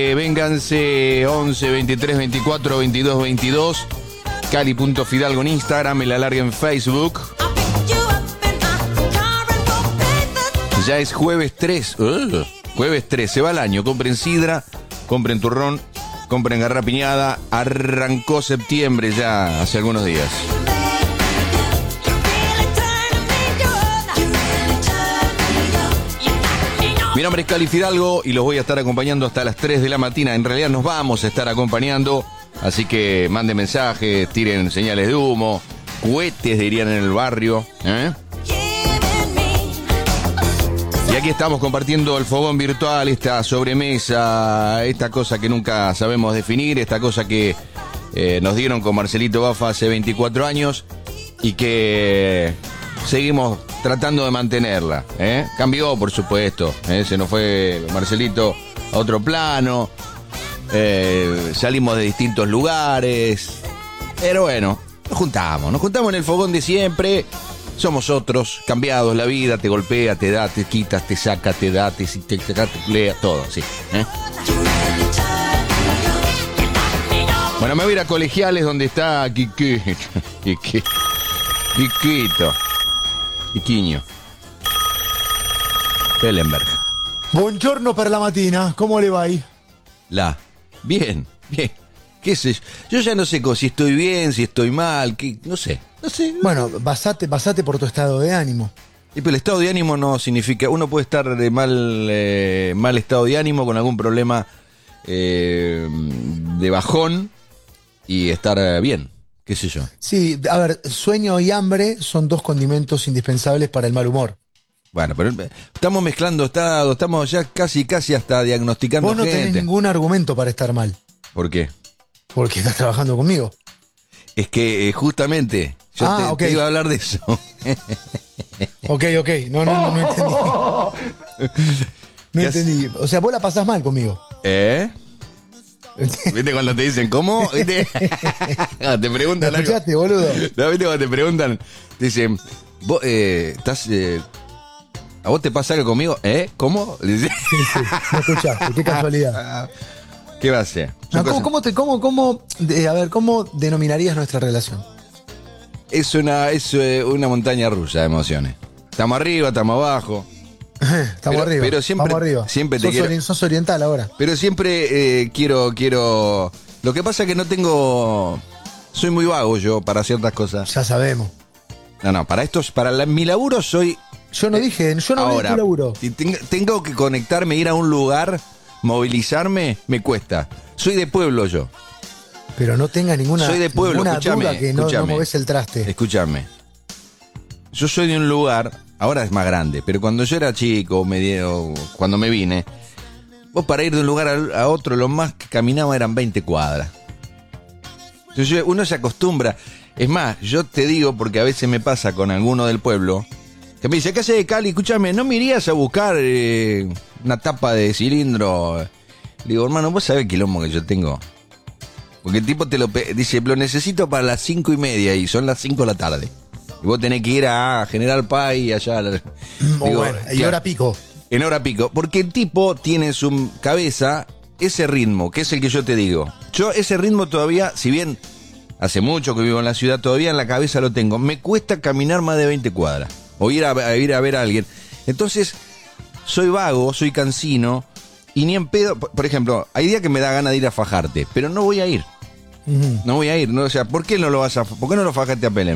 Vénganse 11 23 24 22 22. Cali.Fidalgo en Instagram, el alargue en Facebook. Ya es jueves 3. Jueves 3, se va el año. Compren sidra, compren turrón, compren garrapiñada. Arrancó septiembre ya hace algunos días. Mi nombre es Cali Fidalgo y los voy a estar acompañando hasta las 3 de la mañana. En realidad nos vamos a estar acompañando, así que manden mensajes, tiren señales de humo, cohetes dirían en el barrio, Y aquí estamos compartiendo el fogón virtual, esta sobremesa, esta cosa que nunca sabemos definir, esta cosa que nos dieron con Marcelito Bafa hace 24 años y que seguimos tratando de mantenerla. Cambió, por supuesto, se nos fue Marcelito a otro plano, salimos de distintos lugares, pero bueno, nos juntamos en el fogón de siempre. Somos otros, cambiados, la vida te golpea, te da, te quita, te saca, te da, te lea, todo, sí. Bueno, me voy a ir a Colegiales, donde está Quiquiño Pellenberg. Buongiorno per la mattina, ¿cómo le va ahí? Bien. ¿Qué sé yo? Ya no sé si estoy bien, si estoy mal, no sé. Bueno, basate por tu estado de ánimo. Pero el estado de ánimo no significa... Uno puede estar de mal estado de ánimo, con algún problema de bajón, y estar bien, qué sé yo. Sí, a ver, sueño y hambre son dos condimentos indispensables para el mal humor. Bueno, pero estamos mezclando estados, estamos ya casi hasta diagnosticando gente. Vos no tenés ningún argumento para estar mal. ¿Por qué? Porque estás trabajando conmigo. Es que justamente yo te iba a hablar de eso. Ok. No entendí. No entendí. O sea, vos la pasás mal conmigo. ¿Viste cuando te dicen cómo? ¿Viste? Te preguntan algo. ¿Escuchaste, boludo? ¿No? ¿Viste cuando te preguntan? Te dicen, vos estás... ¿A vos te pasa algo conmigo? ¿Cómo? Sí, no escuchaste, qué casualidad. ¿Qué va a ser? No, ¿cómo denominarías nuestra relación? Es una montaña rusa de emociones. Estamos arriba, estamos abajo. Estamos arriba. Pero siempre, vamos arriba. Siempre sos oriental ahora. Pero siempre quiero. Lo que pasa es que no tengo. Soy muy vago yo para ciertas cosas. Ya sabemos. No, para mi laburo soy. Yo no dije tu laburo. Tengo que conectarme, ir a un lugar, movilizarme, me cuesta. Soy de pueblo yo. Pero no tengas ninguna duda que no movés el traste. Escúchame. Yo soy de un lugar, ahora es más grande, pero cuando yo era chico, cuando me vine, vos para ir de un lugar a otro, lo más que caminaba eran 20 cuadras. Entonces uno se acostumbra. Es más, yo te digo, porque a veces me pasa con alguno del pueblo, que me dice, ¿qué haces de Cali? Escúchame, ¿no me irías a buscar una tapa de cilindro? Le digo, hermano, ¿vos sabés el quilombo que yo tengo? Porque el tipo dice, lo necesito para las 5:30 y son las 5 de la tarde. Y vos tenés que ir a General Paz y allá. Digo, bueno, y claro, hora pico. En hora pico. Porque el tipo tiene en su cabeza ese ritmo, que es el que yo te digo. Yo ese ritmo todavía, si bien hace mucho que vivo en la ciudad, todavía en la cabeza lo tengo. Me cuesta caminar más de 20 cuadras. O ir a ver a alguien. Entonces, soy vago, soy cansino. Y ni en pedo, por ejemplo, hay días que me da ganas de ir a fajarte, pero no voy a ir. No voy a ir, ¿no? O sea, ¿por qué no lo fajaste a Pelé?